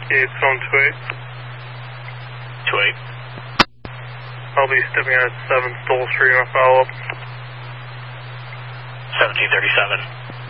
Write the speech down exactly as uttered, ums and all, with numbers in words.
It's on two eight. two eight. I'll be stepping out at seven Stoll Street on a follow-up. seventeen thirty-seven.